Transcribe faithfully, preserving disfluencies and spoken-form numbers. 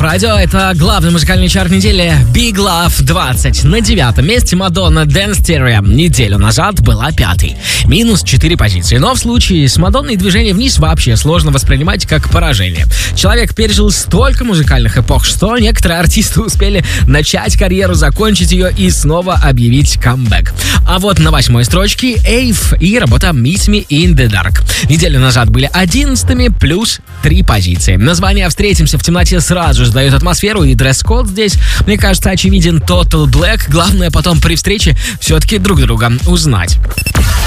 Радио. Это главный музыкальный чарт недели Big Love двадцать. На девятом месте Мадонна Dance Stereo. Неделю назад была пятой. Минус четыре позиции. Но в случае с Мадонной движение вниз вообще сложно воспринимать как поражение. Человек пережил столько музыкальных эпох, что некоторые артисты успели начать карьеру, закончить ее и снова объявить камбэк. А вот на восьмой строчке Эйв и работа Meet Me in the Dark. Неделю назад были одиннадцатыми, плюс три позиции. Название «Встретимся в темноте» сразу же дает атмосферу, и дресс-код здесь, мне кажется, очевиден. Total Black. Главное потом при встрече все-таки друг друга узнать.